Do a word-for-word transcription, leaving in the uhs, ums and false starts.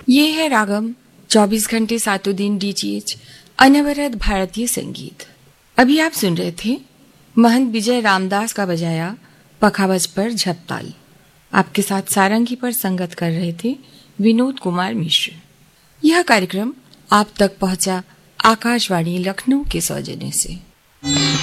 ये है रागम, चौबीस घंटे सातों दिन डीटीएच अनवरत भारतीय संगीत। अभी आप सुन रहे थे महंत विजय रामदास का बजाया पखावज पर झपताल। आपके साथ सारंगी पर संगत कर रहे थे विनोद कुमार मिश्र। यह कार्यक्रम आप तक पहुंचा आकाशवाणी लखनऊ के सौजन्य से।